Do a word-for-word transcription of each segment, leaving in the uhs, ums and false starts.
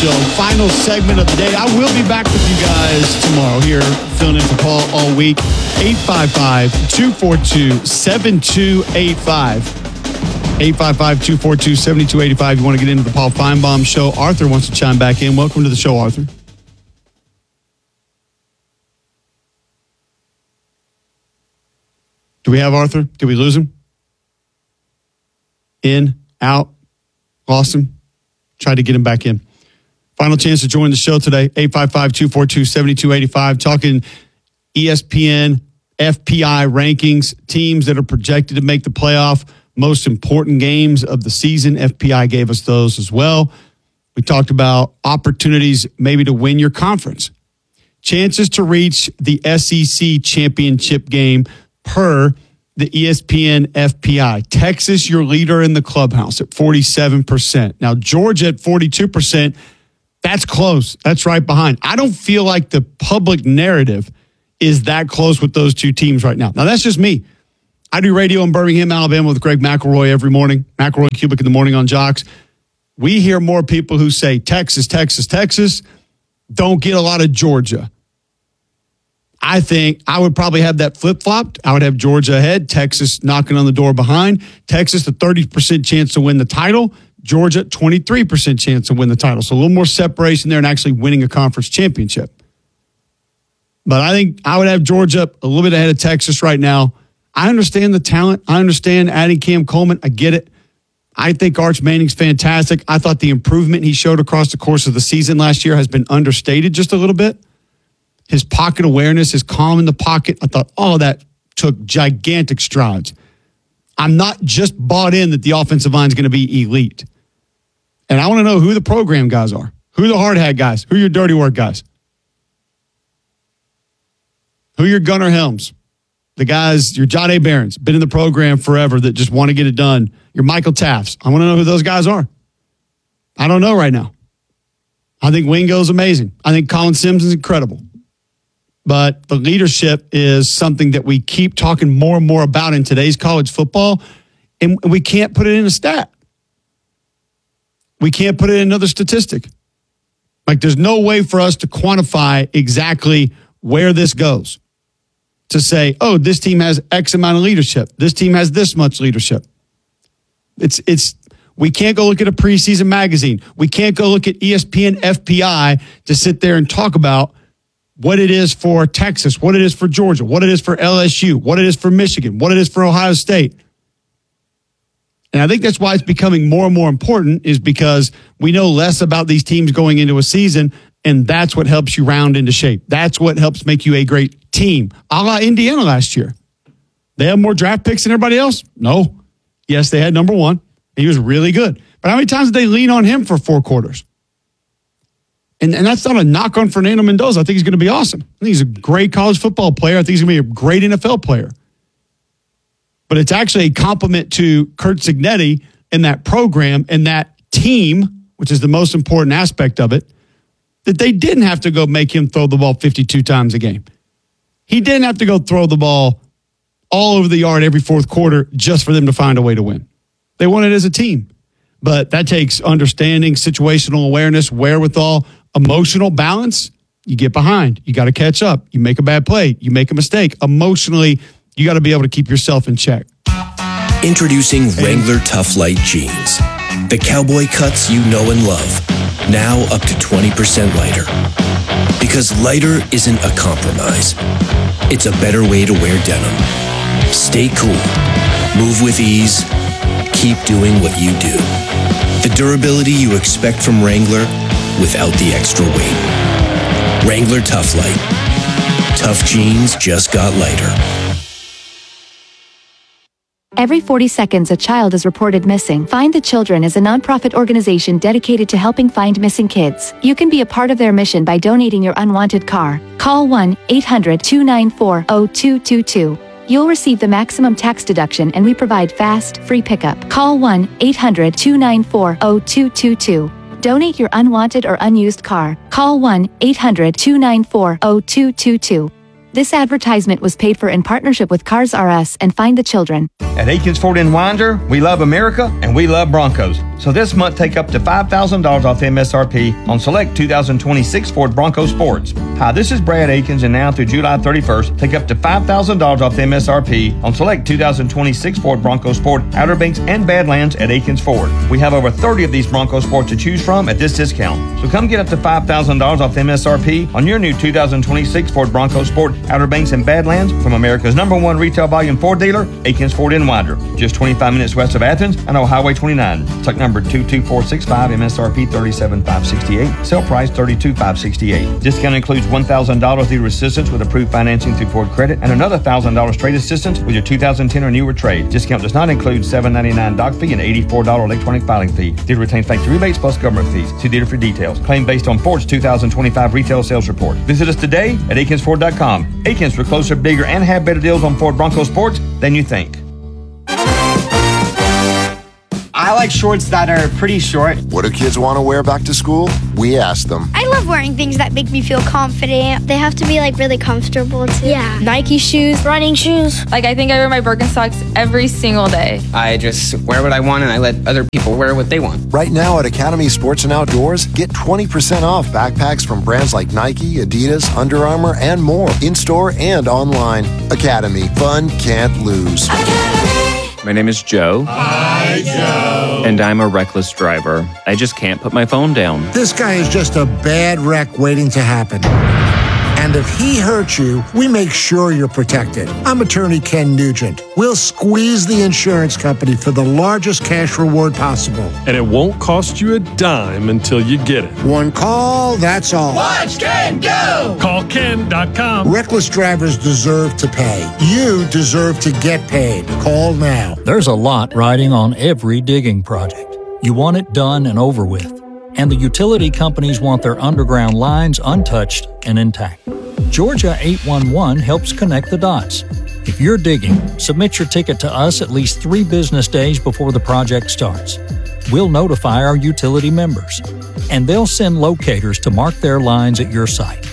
Show. Final segment of the day. I will be back with you guys tomorrow here, filling in for Paul all week. eight five five, two four two, seven two eight five. eight five five, two four two, seven two eight five. You want to get into the Paul Feinbaum Show. Arthur wants to chime back in. Welcome to the show, Arthur. Do we have Arthur? Did we lose him? In, out, lost him. Tried to get him back in. Final chance to join the show today. eight five five, two four two, seven two eight five. Talking E S P N, F P I rankings, teams that are projected to make the playoff, most important games of the season. F P I gave us those as well. We talked about opportunities maybe to win your conference. Chances to reach the S E C championship game per the E S P N F P I. Texas, your leader in the clubhouse at forty-seven percent. Now, Georgia at forty-two percent. That's close. That's right behind. I don't feel like the public narrative is that close with those two teams right now. Now, that's just me. I do radio in Birmingham, Alabama with Greg McElroy every morning. McElroy Cubic in the morning on Jocks. We hear more people who say Texas, Texas, Texas. Don't get a lot of Georgia. I think I would probably have that flip-flopped. I would have Georgia ahead, Texas knocking on the door behind. Texas, a thirty percent chance to win the title. Georgia, twenty-three percent chance to win the title. So a little more separation there and actually winning a conference championship. But I think I would have Georgia a little bit ahead of Texas right now. I understand the talent. I understand adding Cam Coleman. I get it. I think Arch Manning's fantastic. I thought the improvement he showed across the course of the season last year has been understated just a little bit. His pocket awareness, his calm in the pocket, I thought all that took gigantic strides. I'm not just bought in that the offensive line is going to be elite. And I want to know who the program guys are, who the hard hat guys, who your dirty work guys, who your Gunnar Helms, the guys, your John A. Barons, been in the program forever that just want to get it done. Your Michael Taffs. I want to know who those guys are. I don't know right now. I think Wingo's amazing. I think Colin Sims is incredible. But the leadership is something that we keep talking more and more about in today's college football, and we can't put it in a stat. We can't put it in another statistic. Like, there's no way for us to quantify exactly where this goes. To say, oh, this team has X amount of leadership. This team has this much leadership. It's it's we can't go look at a preseason magazine. We can't go look at E S P N F P I to sit there and talk about what it is for Texas, what it is for Georgia, what it is for L S U, what it is for Michigan, what it is for Ohio State. And I think that's why it's becoming more and more important, is because we know less about these teams going into a season, and that's what helps you round into shape. That's what helps make you a great team. A la Indiana last year. They have more draft picks than everybody else? No. Yes, they had number one. He was really good. But how many times did they lean on him for four quarters? And, and that's not a knock on Fernando Mendoza. I think he's going to be awesome. I think he's a great college football player. I think he's going to be a great N F L player. But it's actually a compliment to Curt Cignetti and that program and that team, which is the most important aspect of it, that they didn't have to go make him throw the ball fifty-two times a game. He didn't have to go throw the ball all over the yard every fourth quarter just for them to find a way to win. They won it as a team. But that takes understanding, situational awareness, wherewithal, emotional balance. You get behind. You got to catch up. You make a bad play. You make a mistake. Emotionally, you got to be able to keep yourself in check. Introducing Wrangler Tough Light Jeans. The cowboy cuts you know and love. Now up to twenty percent lighter. Because lighter isn't a compromise. It's a better way to wear denim. Stay cool. Move with ease. Keep doing what you do. The durability you expect from Wrangler without the extra weight. Wrangler Tough Light. Tough jeans just got lighter. Every forty seconds, a child is reported missing. Find the Children is a nonprofit organization dedicated to helping find missing kids. You can be a part of their mission by donating your unwanted car. Call one eight hundred, two nine four, zero two two two. You'll receive the maximum tax deduction, and we provide fast, free pickup. Call one eight hundred, two nine four, zero two two two. Donate your unwanted or unused car. Call one eight hundred, two nine four, zero two two two. This advertisement was paid for in partnership with Cars R Us and Find the Children. At Aikens Ford in Winder, we love America and we love Broncos. So this month, take up to five thousand dollars off M S R P on select two thousand twenty-six Ford Bronco Sports. Hi, this is Brad Aikens, and now through July thirty-first, take up to five thousand dollars off M S R P on select two thousand twenty-six Ford Bronco Sport, Outer Banks, and Badlands at Aikens Ford. We have over thirty of these Bronco Sports to choose from at this discount. So come get up to five thousand dollars off M S R P on your new two thousand twenty-six Ford Bronco Sport, Outer Banks, and Badlands from America's number one retail volume Ford dealer, Aikens Ford in Winder, just twenty-five minutes west of Athens and on Highway twenty-nine. Truck number two two four six five, M S R P thirty-seven thousand five hundred sixty-eight, sale price thirty-two thousand five hundred sixty-eight. Discount includes one thousand dollars dealer assistance with approved financing through Ford Credit and another one thousand dollars trade assistance with your two thousand ten or newer trade. Discount does not include seven dollars and ninety-nine cents doc fee and eighty-four dollars electronic filing fee. Dealer retains factory rebates plus government fees. See dealer for details. Claim based on Ford's two thousand twenty-five retail sales report. Visit us today at Aikens Ford dot com. Aikens, we're closer, bigger, and have better deals on Ford Bronco Sports than you think. I like shorts that are pretty short. What do kids want to wear back to school? We ask them. I love wearing things that make me feel confident. They have to be like really comfortable too. Yeah. Nike shoes, running shoes. Like I think I wear my Birkenstocks every single day. I just wear what I want and I let other people wear what they want. Right now at Academy Sports and Outdoors, get twenty percent off backpacks from brands like Nike, Adidas, Under Armour, and more. In-store and online. Academy. Fun can't lose. My name is Joe. Hi, Joe. And I'm a reckless driver. I just can't put my phone down. This guy is just a bad wreck waiting to happen. And if he hurts you, we make sure you're protected. I'm attorney Ken Nugent. We'll squeeze the insurance company for the largest cash reward possible. And it won't cost you a dime until you get it. One call, that's all. Watch Ken go! Call Ken dot com. Reckless drivers deserve to pay. You deserve to get paid. Call now. There's a lot riding on every digging project. You want it done and over with. And the utility companies want their underground lines untouched and intact. Georgia eight one one helps connect the dots. If you're digging, submit your ticket to us at least three business days before the project starts. We'll notify our utility members, and they'll send locators to mark their lines at your site.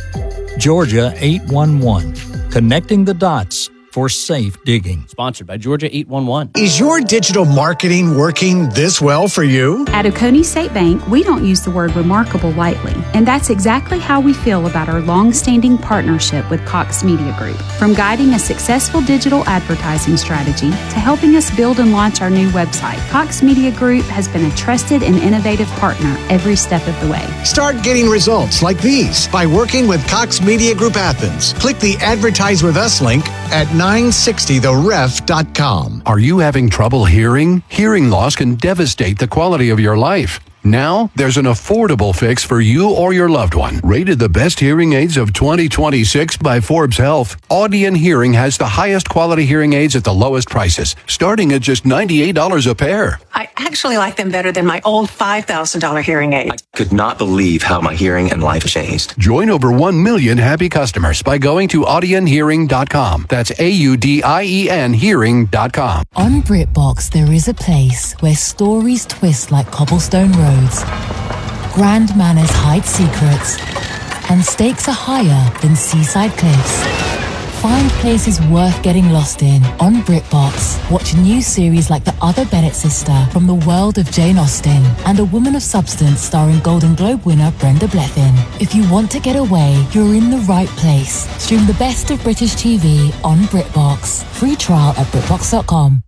Georgia eight one one, connecting the dots for safe digging. Sponsored by Georgia eight one one. Is your digital marketing working this well for you? At Oconee State Bank, we don't use the word remarkable lightly, and that's exactly how we feel about our long-standing partnership with Cox Media Group. From guiding a successful digital advertising strategy to helping us build and launch our new website, Cox Media Group has been a trusted and innovative partner every step of the way. Start getting results like these by working with Cox Media Group Athens. Click the Advertise With Us link at nine sixty the ref dot com. Are you having trouble hearing? Hearing loss can devastate the quality of your life. Now, there's an affordable fix for you or your loved one. Rated the best hearing aids of twenty twenty-six by Forbes Health, Audion Hearing has the highest quality hearing aids at the lowest prices, starting at just ninety-eight dollars a pair. I actually like them better than my old five thousand dollars hearing aid. I could not believe how my hearing and life changed. Join over one million happy customers by going to audion hearing dot com. That's A U D I E N hearing dot com. On BritBox, there is a place where stories twist like cobblestone roads. Grand manners hide secrets, and stakes are higher than seaside cliffs. Find places worth getting lost in on BritBox. Watch new series like The Other Bennett Sister from the world of Jane Austen and A Woman of Substance starring Golden Globe winner Brenda Blethyn. If you want to get away, you're in the right place. Stream the best of British T V on BritBox. Free trial at britbox dot com.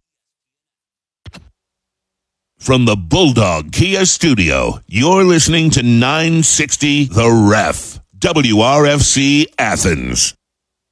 From the Bulldog Kia Studio, you're listening to nine sixty The Ref, W R F C Athens.